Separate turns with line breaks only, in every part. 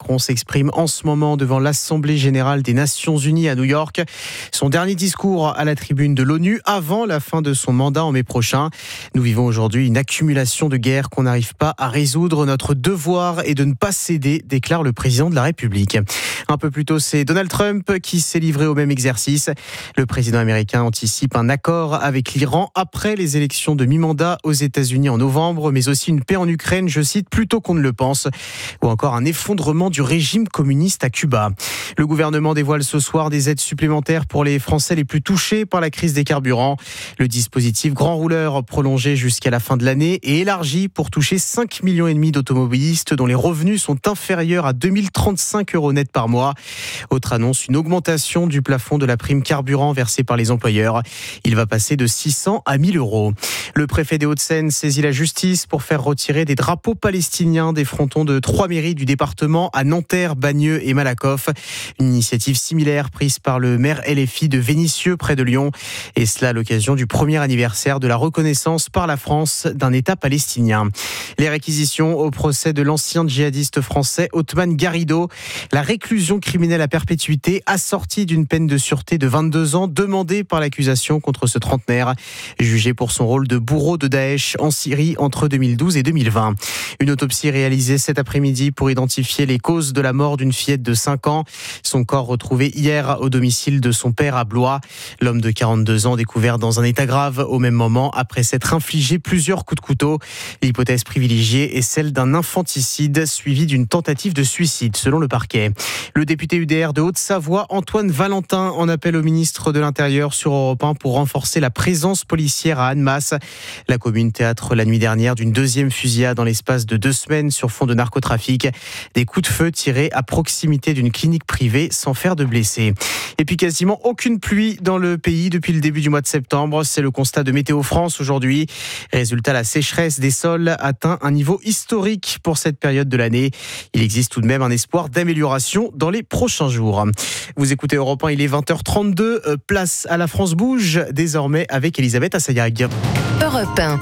Macron s'exprime en ce moment devant l'Assemblée générale des Nations Unies à New York. Son dernier discours à la tribune de l'ONU avant la fin de son mandat en mai prochain. Nous vivons aujourd'hui une accumulation de guerres qu'on n'arrive pas à résoudre. Notre devoir est de ne pas céder, déclare le président de la République. Un peu plus tôt, c'est Donald Trump qui s'est livré au même exercice. Le président américain anticipe un accord avec l'Iran après les élections de mi-mandat aux États-Unis en novembre, mais aussi une paix en Ukraine, je cite, plutôt qu'on ne le pense, ou encore un effondrement du régime communiste à Cuba. Le gouvernement dévoile ce soir des aides supplémentaires pour les Français les plus touchés par la crise des carburants. Le dispositif Grand Rouleur prolongé jusqu'à la fin de l'année et élargi pour toucher 5,5 millions d'automobilistes dont les revenus sont inférieurs à 2035 € net par mois. Autre annonce, une augmentation du plafond de la prime carburant versée par les employeurs. Il va passer de 600 à 1 000 €. Le préfet des Hauts-de-Seine saisit la justice pour faire retirer des drapeaux palestiniens des frontons de 3 mairies du département à Nanterre, Bagneux et Malakoff. Une initiative similaire prise par le maire LFI de Vénissieux près de Lyon. Et cela à l'occasion du premier anniversaire de la reconnaissance par la France d'un État palestinien. Les réquisitions au procès de l'ancien djihadiste français Othman Garrido. La réclusion criminelle à perpétuité assortie d'une peine de sûreté de 22 ans demandée par l'accusation contre ce trentenaire, jugé pour son rôle de bourreau de Daesh en Syrie entre 2012 et 2020. Une autopsie réalisée cet après-midi pour identifier les causes de la mort d'une fillette de 5 ans. Son corps retrouvé hier au domicile de son père à Blois. L'homme de 42 ans découvert dans un état grave au même moment après s'être infligé plusieurs coups de couteau. L'hypothèse privilégiée est celle d'un infanticide suivi d'une tentative de suicide selon le parquet. Le député UDR de Haute-Savoie, Antoine Valentin, en appelle au ministre de l'Intérieur sur Europe 1 pour renforcer la présence policière à Annemasse. La commune théâtre la nuit dernière d'une deuxième fusillade dans l'espace de 2 semaines sur fond de narcotrafic. Des coups de feu tirés à proximité d'une clinique privée sans faire de blessés. Et puis quasiment aucune pluie dans le pays depuis le début du mois de septembre. C'est le constat de Météo France aujourd'hui. Résultat, la sécheresse des sols atteint un niveau historique pour cette période de l'année. Il existe tout de même un espoir d'amélioration dans les prochains jours. Vous écoutez Europe 1, il est 20h32. Place à la France bouge désormais avec Elisabeth Assayag.
Europe 1.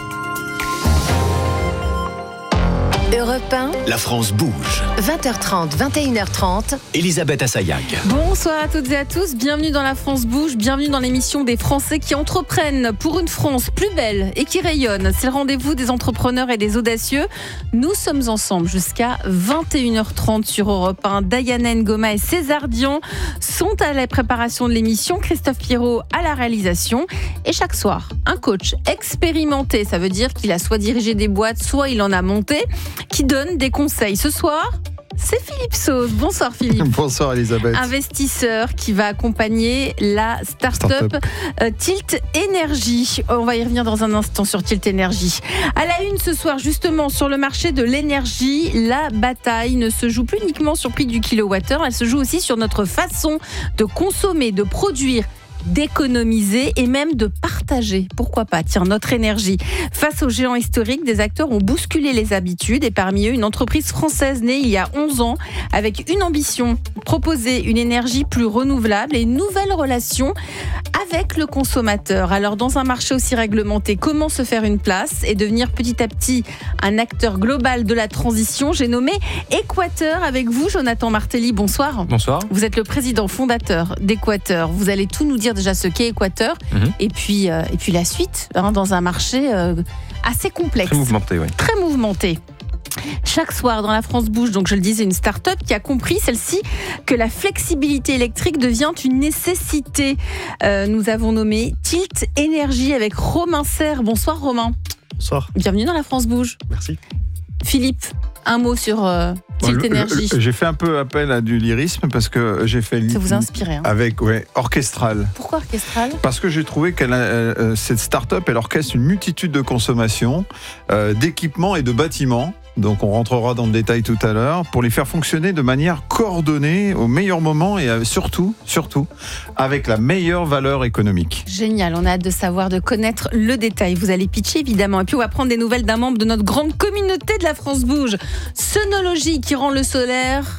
Europe 1.
La France bouge.
20h30, 21h30.
Elisabeth Assayag.
Bonsoir à toutes et à tous. Bienvenue dans La France bouge. Bienvenue dans l'émission des Français qui entreprennent pour une France plus belle et qui rayonne. C'est le rendez-vous des entrepreneurs et des audacieux. Nous sommes ensemble jusqu'à 21h30 sur Europe 1. Diana Ngoma et César Dion sont à la préparation de l'émission. Christophe Pierrot à la réalisation. Et chaque soir, un coach expérimenté. Ça veut dire qu'il a soit dirigé des boîtes, soit il en a monté, qui donne des conseils. Ce soir, c'est Philippe Sauze. Bonsoir Philippe.
Bonsoir Elisabeth.
Investisseur qui va accompagner la start-up Tilt Energy. On va y revenir dans un instant sur Tilt Energy. À la une ce soir, justement, sur le marché de l'énergie, la bataille ne se joue plus uniquement sur le prix du kilowattheure, elle se joue aussi sur notre façon de consommer, de produire, d'économiser et même de partager, pourquoi pas, notre énergie. Face aux géants historiques, des acteurs ont bousculé les habitudes et parmi eux, une entreprise française née il y a 11 ans avec une ambition, proposer une énergie plus renouvelable et une nouvelle relation avec le consommateur. Alors, dans un marché aussi réglementé, comment se faire une place et devenir petit à petit un acteur global de la transition? J'ai nommé Équateur avec vous, Jonathan Martelly. Bonsoir.
Bonsoir.
Vous êtes le président fondateur d'Équateur. Vous allez tout nous dire déjà ce qu'est Équateur et puis la suite dans un marché assez complexe.
Très mouvementé, oui. Très
mouvementé. Chaque soir dans la France bouge, donc je le disais, une start-up qui a compris, celle-ci, que la flexibilité électrique devient une nécessité. Nous avons nommé Tilt Energy avec Romain Serre. Bonsoir Romain.
Bonsoir.
Bienvenue dans la France bouge.
Merci.
Philippe, un mot sur Tilt Energy.
J'ai fait un peu appel à du lyrisme parce que j'ai fait
ça vous a inspiré
avec orchestral.
Pourquoi orchestral?
Parce que j'ai trouvé que cette start-up, elle orchestre une multitude de consommations, d'équipements et de bâtiments. Donc on rentrera dans le détail tout à l'heure, pour les faire fonctionner de manière coordonnée au meilleur moment et surtout avec la meilleure valeur économique.
Génial, on a hâte de savoir, de connaître le détail. Vous allez pitcher évidemment et puis on va prendre des nouvelles d'un membre de notre grande communauté de la France bouge. Sonologie qui rend le solaire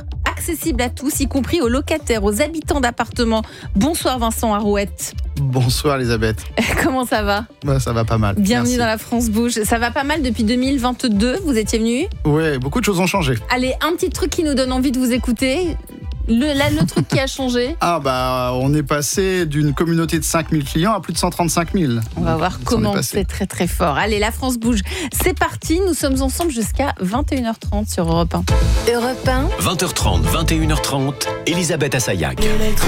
accessible à tous, y compris aux locataires, aux habitants d'appartements. Bonsoir Vincent Arouette.
Bonsoir Elisabeth.
Comment ça va ?
Ça va pas mal.
Bienvenue
Merci.
dans la France Bouge. Ça va pas mal depuis 2022, vous étiez venu ?
Ouais, beaucoup de choses ont changé.
Allez, un petit truc qui nous donne envie de vous écouter. Le truc qui a changé.
On est passé d'une communauté de 5000 clients à plus de 135 000.
On va voir comment c'est très très fort. Allez, la France Bouge, c'est parti. Nous sommes ensemble jusqu'à 21h30 sur Europe 1.
Europe 1.
20h30, 21h30, Elisabeth Assayag.